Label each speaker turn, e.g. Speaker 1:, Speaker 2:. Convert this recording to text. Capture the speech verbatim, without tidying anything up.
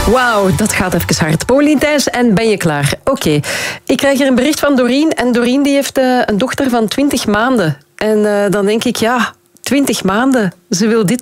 Speaker 1: Wauw, dat gaat even hard. Paulien Thijs, en ben je klaar? Oké. Okay. Ik krijg hier een bericht van Doreen. En Doreen die heeft uh, een dochter van twintig maanden. En uh, dan denk ik, ja, twintig maanden. Ze wil dit